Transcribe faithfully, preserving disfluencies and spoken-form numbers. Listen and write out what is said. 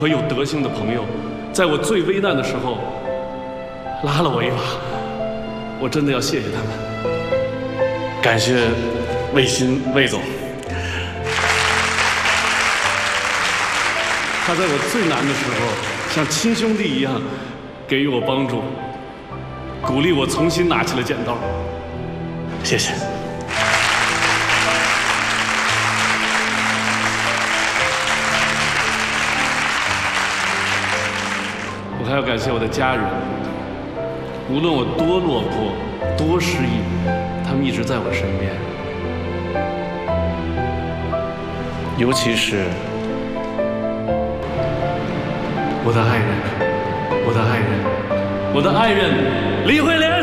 和有德行的朋友，在我最危难的时候拉了我一把，我真的要谢谢他们。感谢魏新魏总，他在我最难的时候，像亲兄弟一样给予我帮助，鼓励我重新拿起了剪刀。谢谢。 我还要感谢我的家人，无论我多落魄、多失意，他们一直在我身边。尤其是我的爱人，我的爱人，我的爱人李慧莲。